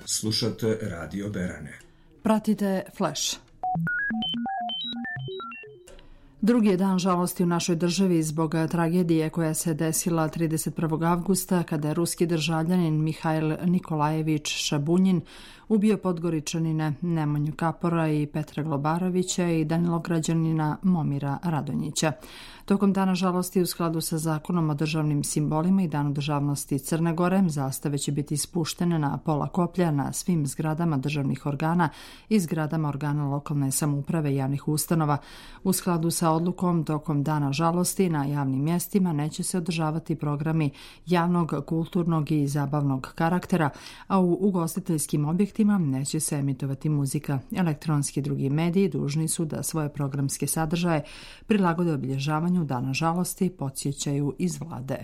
Slušate Radio Berane. Pratite Flash. Drugi je dan žalosti u našoj državi zbog tragedije koja se desila 31. avgusta kada je ruski državljanin Mihail Nikolajević Šabunjin ubio Podgoričanine Nemanju Kapora i Petra Globarovića i Danilograđanina Momira Radonjića. Tokom dana žalosti u skladu sa zakonom o državnim simbolima i danu državnosti Crne Gore, zastave će biti ispuštene na pola koplja na svim zgradama državnih organa i zgradama organa lokalne samouprave i javnih ustanova. U skladu sa odlukom, tokom dana žalosti na javnim mjestima neće se održavati programi javnog, kulturnog i zabavnog karaktera, a u ugostiteljskim objektima neće se emitovati muzika. Elektronski i drugi mediji dužni su da svoje programske sadržaje prilagode obilježavanju dana žalosti, podsjećaju iz vlade.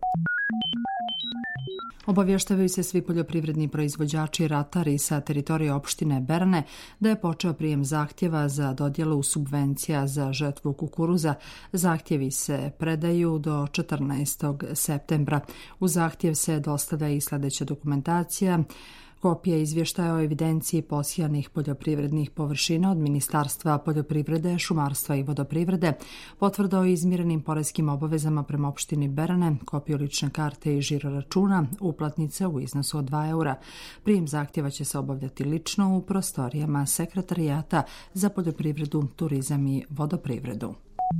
Obavještavaju se svi poljoprivredni proizvođači i ratari sa teritorije opštine Berane da je počeo prijem zahtjeva za dodjelu subvencija za žetvu kukuruza. Zahtjevi se predaju do 14. septembra. U zahtjev se dostavlja i sljedeća dokumentacija: kopija izvještaja o evidenciji posijanih poljoprivrednih površina od Ministarstva poljoprivrede, šumarstva i vodoprivrede, potvrda o izmirenim poreskim obavezama prema opštini Berane, kopiju lične karte i žiro računa, uplatnice u iznosu od 2 eura. Prijem zahtjeva će se obavljati lično u prostorijama Sekretarijata za poljoprivredu, turizam i vodoprivredu.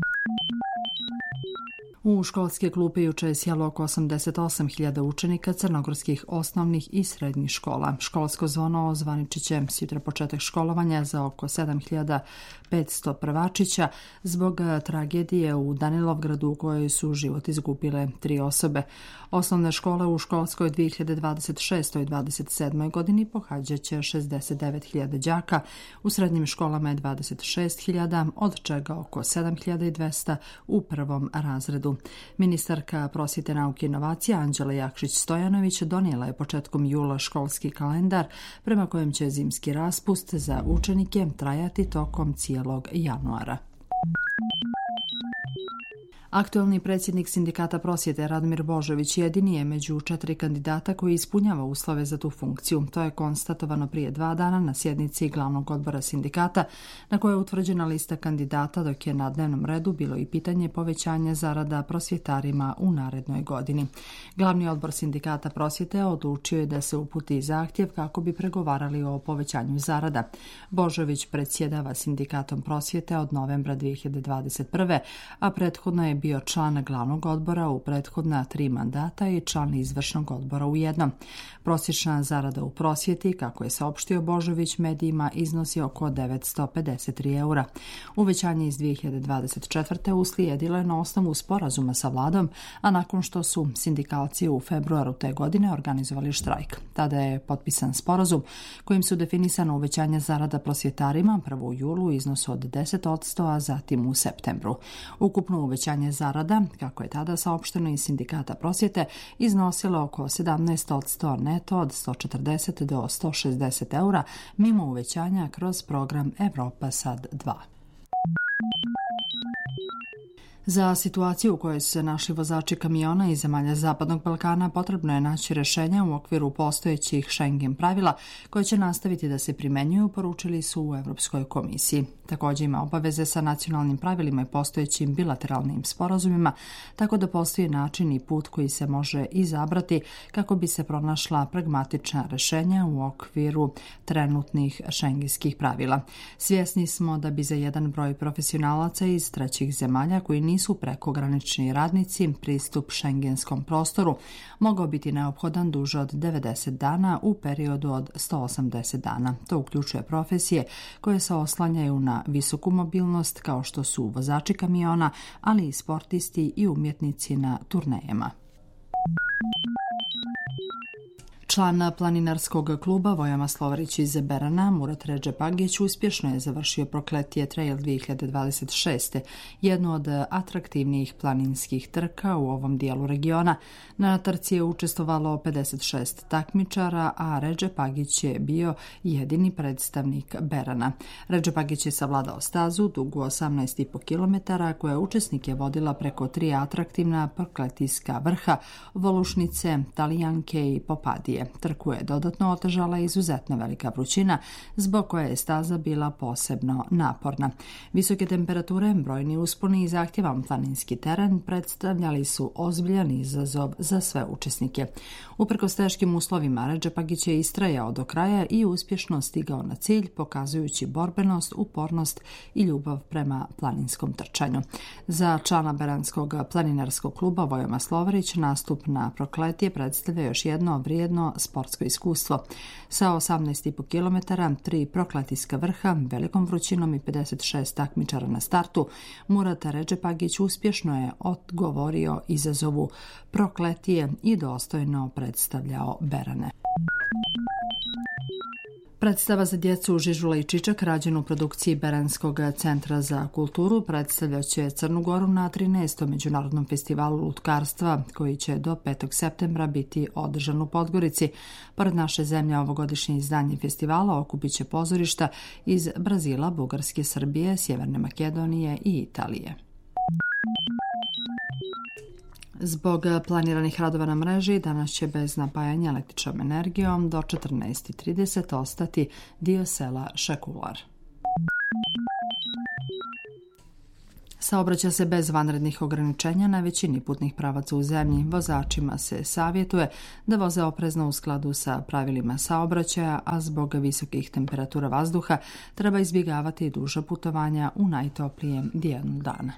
U školske klupe juče je sjelo oko 88.000 učenika crnogorskih osnovnih i srednjih škola. Školsko zvono ozvaničit će sutra početak školovanja za oko 7.500 prvačića zbog tragedije u Danilovgradu u kojoj su život izgubile 3 osobe. Osnovne škole u školskoj 2026. i 2027. godini pohađat će 69.000 đaka, u srednjim školama je 26.000, od čega oko 7.200 u prvom razredu. Ministarka prosvjete, nauke i inovacija Anđela Jakšić-Stojanović donijela je početkom jula školski kalendar prema kojem će zimski raspust za učenike trajati tokom cijelog januara. Aktualni predsjednik Sindikata prosvjete Radmir Božović jedini je među 4 kandidata koji ispunjava uslove za tu funkciju. To je konstatovano prije 2 dana na sjednici glavnog odbora sindikata na kojoj je utvrđena lista kandidata, dok je na dnevnom redu bilo i pitanje povećanja zarada prosvjetarima u narednoj godini. Glavni odbor Sindikata prosvjete odlučio je da se uputi zahtjev kako bi pregovarali o povećanju zarada. Božović predsjedava Sindikatom prosvjete od novembra 2021. a prethodno je bio član glavnog odbora u prethodna 3 mandata i član izvršnog odbora u jednom. Prosječna zarada u prosvjeti, kako je saopštio Božović medijima, iznosi oko 953 eura. Uvećanje iz 2024. uslijedilo je na osnovu sporazuma sa vladom, a nakon što su sindikalci u februaru te godine organizovali štrajk. Tada je potpisan sporazum kojim su definisano uvećanje zarada prosvjetarima prvo u julu u iznosu od 10%, a zatim u septembru. Ukupno uvećanje zarada, kako je tada saopšteno iz Sindikata prosvjete, iznosilo oko 17%, neto od 140 do 160 eura, mimo uvećanja kroz program Evropa Sad 2. Za situaciju u kojoj su se našli vozači kamiona iz zemalja Zapadnog Balkana potrebno je naći rješenja u okviru postojećih Schengen pravila koje će nastaviti da se primjenjuju, poručili su u Europskoj komisiji. Također ima obaveze sa nacionalnim pravilima i postojećim bilateralnim sporazumima, tako da postoji način i put koji se može izabrati kako bi se pronašla pragmatična rješenja u okviru trenutnih schengenskih pravila. Svjesni smo da bi za jedan broj profesionalaca iz trećih zemalja koji nisu prekogranični radnici pristup šengenskom prostoru mogao biti neophodan duže od 90 dana u periodu od 180 dana. To uključuje profesije koje se oslanjaju na visoku mobilnost kao što su vozači kamiona, ali i sportisti i umjetnici na turnejama. Član planinarskog kluba Vojama Slovarić iz Berana, Murat Redžepagić, uspješno je završio Prokletije Trail 2026. jednu od atraktivnijih planinskih trka u ovom dijelu regiona. Na trci je učestvovalo 56 takmičara, a Redžepagić je bio jedini predstavnik Berana. Redžepagić je savladao stazu dugu 18,5 km, koja učesnike vodila preko 3 atraktivna prokletijska vrha, Volušnice, Talijanke i Popadije. Italije. Trku je dodatno otežala izuzetno velika vrućina, zbog koje je staza bila posebno naporna. Visoke temperature, brojni usponi i zahtjevan planinski teren predstavljali su ozbiljan izazov za sve učesnike. Uprkos teškim uslovima, Redžepagić je istrajao do kraja i uspješno stigao na cilj, pokazujući borbenost, upornost i ljubav prema planinskom trčanju. Za člana Beranskog planinarskog kluba Vojoma Slovarić nastup na Prokletije predstavlja još jedno vrijedno sportsko iskustvo. Sa 18,5 km, 3 prokletijska vrha, velikom vrućinom i 56 takmičara na startu, Murat Redžepagić uspješno je odgovorio izazovu Prokletije i dostojno predstavljao Berane. Predstava za djecu Žižula i Čičak, rađena u produkciji Beranskog centra za kulturu, predstavljaće Crnu Goru na 13. Međunarodnom festivalu lutkarstva, koji će do 5. septembra biti održan u Podgorici. Pored naše zemlje, ovogodišnje izdanje festivala okupit će pozorišta iz Brazila, Bugarske, Srbije, Sjeverne Makedonije i Italije. Zbog planiranih radova na mreži, danas će bez napajanja električnom energijom do 14:30 ostati dio sela Šekular. Saobraća se bez vanrednih ograničenja na većini putnih pravaca u zemlji. Vozačima se savjetuje da voze oprezno u skladu sa pravilima saobraćaja, a zbog visokih temperatura vazduha treba izbjegavati duža putovanja u najtoplijem dijelu dana.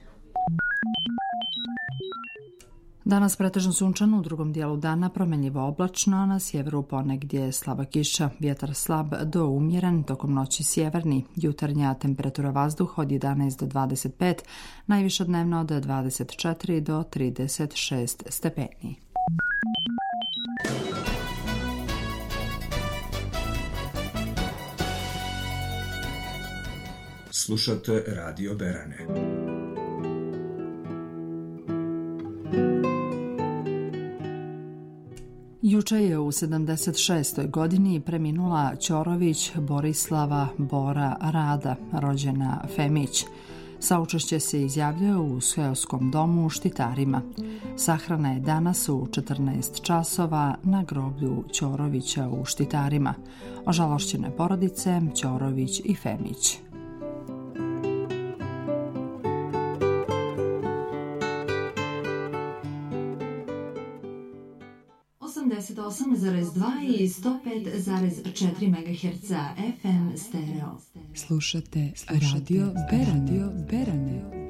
Danas pretežno sunčano, u drugom dijelu dana promenljivo oblačno, a na sjeveru ponegdje slaba kiša, vjetar slab do umjeren, tokom noći sjeverni, jutarnja temperatura vazduha od 11 do 25, najviša dnevno od 24 do 36 stepeni. Slušate Radio Berane. Juče je u 76. godini preminula Ćorović Borislava Bora Rada, rođena Femić. Saučešće se izjavljuje u seoskom domu u Štitarima. Sahrana je danas u 14 časova na groblju Ćorovića u Štitarima. Ožalošćene porodice Ćorović i Femić. 88,2 i 105,4 MHz FM stereo. Slušate Radio Berane.